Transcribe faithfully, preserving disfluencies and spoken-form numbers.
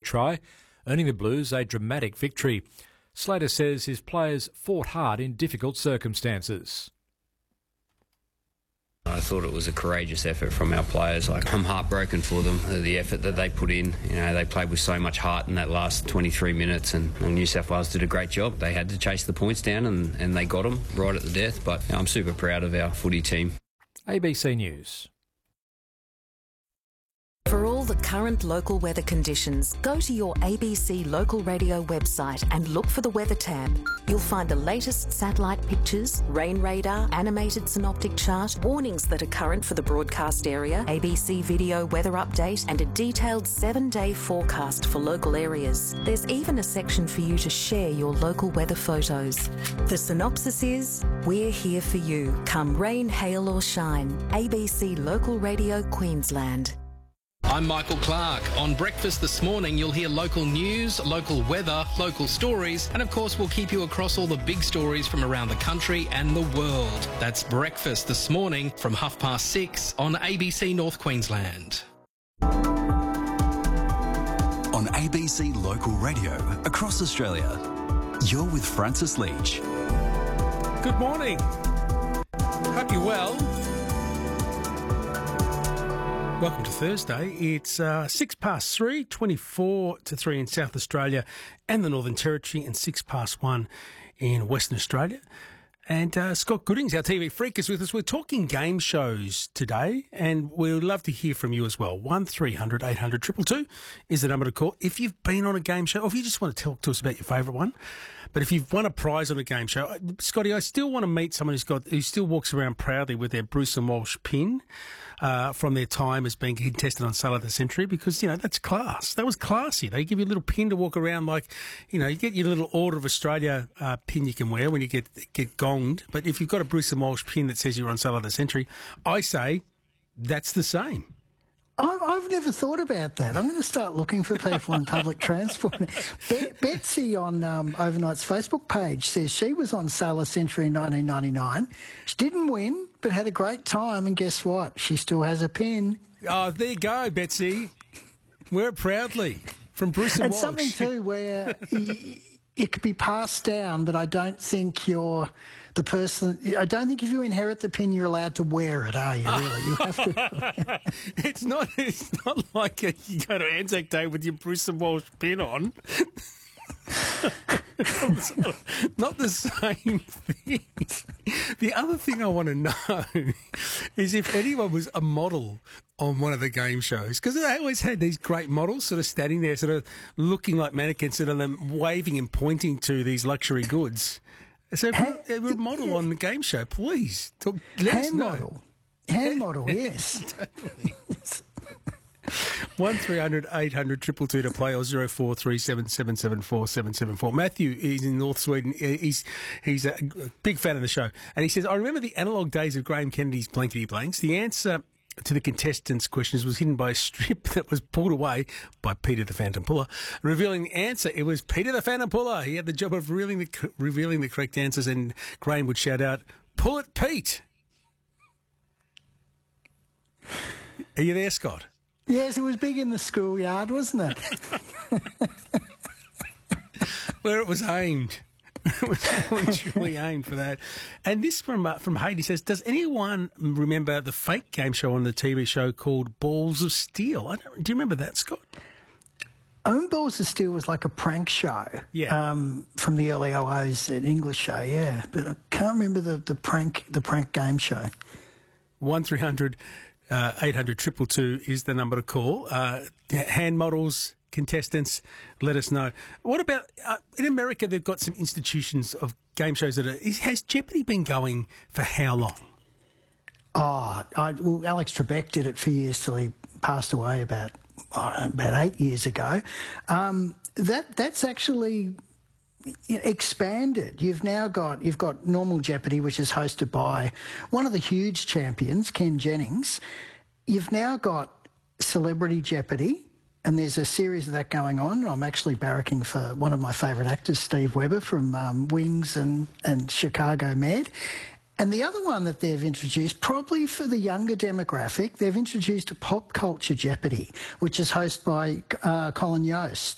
try, earning the Blues a dramatic victory. Slater says his players fought hard in difficult circumstances. I thought it was a courageous effort from our players. Like, I'm heartbroken for them, the effort that they put in. You know, they played with so much heart in that last twenty-three minutes, and, and New South Wales did a great job. They had to chase the points down, and, and they got them right at the death. But you know, I'm super proud of our footy team. A B C News. For all the current local weather conditions, go to your A B C local radio website and look for the weather tab. You'll find the latest satellite pictures, rain radar, animated synoptic chart, warnings that are current for the broadcast area, A B C video weather update, and a detailed seven-day forecast for local areas. There's even a section for you to share your local weather photos. The synopsis is, we're here for you. Come rain, hail or shine. A B C Local Radio Queensland. I'm Michael Clark. On Breakfast this morning, you'll hear local news, local weather, local stories, and of course we'll keep you across all the big stories from around the country and the world. That's Breakfast this morning from half past six on A B C North Queensland. On A B C Local Radio across Australia, you're with Francis Leach. Good morning. Hope you're well. Welcome to Thursday. It's uh, six past three, twenty-four to three in South Australia and the Northern Territory, and six past one in Western Australia. And uh, Scott Goodings, our T V freak, is with us. We're talking game shows today, and we'd love to hear from you as well. one three hundred eight hundred two two two is the number to call if you've been on a game show, or if you just want to talk to us about your favourite one. But if you've won a prize on a game show, Scotty, I still want to meet someone who's got who still walks around proudly with their Bruce and Walsh pin uh, from their time as being contested on Sale of the Century, because, you know, that's class. That was classy. They give you a little pin to walk around like, you know, you get your little Order of Australia uh, pin you can wear when you get get gonged. But if you've got a Bruce and Walsh pin that says you're on Sale of the Century, I say that's the same. I've never thought about that. I'm going to start looking for people on public transport. Be- Betsy on um, Overnight's Facebook page says she was on Sale of Century in nineteen ninety-nine. She didn't win, but had a great time, and guess what? She still has a pin. Oh, there you go, Betsy. Wear it proudly from Bruce and, and Walsh. Something too where y- it could be passed down, but I don't think you're the person. I don't think if you inherit the pin, you're allowed to wear it, are you? Really, you have to. It's not. It's not like a, you go to Anzac Day with your Bruce and Walsh pin on. Not the same thing. The other thing I want to know is if anyone was a model on one of the game shows, because they always had these great models sort of standing there, sort of looking like mannequins, sort of them waving and pointing to these luxury goods. So if you're a model on the game show, please talk, let hand us know. model. Hand model, yes. Totally. one three hundred eight hundred two two two to play, or zero four three seven seven seven four seven seven four. Matthew is in North Sweden. He's he's a big fan of the show, and he says, I remember the analogue days of Graham Kennedy's blankety blanks. The answer to the contestants' questions was hidden by a strip that was pulled away by Peter the Phantom Puller. Revealing the answer, it was Peter the Phantom Puller. He had the job of revealing the, revealing the correct answers, and Graham would shout out, "Pull it, Pete!" Are you there, Scott? Yes, it was big in the schoolyard, wasn't it? Where it was aimed. It was really truly aimed for that. And this from uh, from Haiti says, does anyone remember the fake game show on the T V show called Balls of Steel? I don't, do you remember that, Scott? Own Balls of Steel was like a prank show. Yeah. Um, from the early oh ohs, an English show, yeah. But I can't remember the, the prank the prank game show. one three hundred eight hundred two two two is the number to call. Uh, hand models, contestants, let us know. What about uh, in America? They've got some institutions of game shows that are. Has Jeopardy been going for how long? Oh, I, well, Alex Trebek did it for years till he passed away about oh, about eight years ago. Um, that that's actually expanded. You've now got you've got Normal Jeopardy, which is hosted by one of the huge champions, Ken Jennings. You've now got Celebrity Jeopardy, and there's a series of that going on. I'm actually barracking for one of my favourite actors, Steve Webber from um, Wings and, and Chicago Med. And the other one that they've introduced, probably for the younger demographic, they've introduced a Pop Culture Jeopardy, which is hosted by uh, Colin Yost.